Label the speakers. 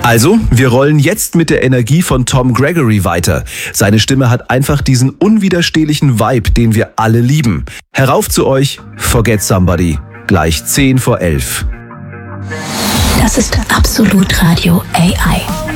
Speaker 1: Also, wir rollen jetzt mit der Energie von Tom Gregory weiter. Seine Stimme hat einfach diesen unwiderstehlichen Vibe, den wir alle lieben. Herauf zu euch, Forget Somebody. Gleich 10 vor 11.
Speaker 2: Das ist Absolut Radio AI.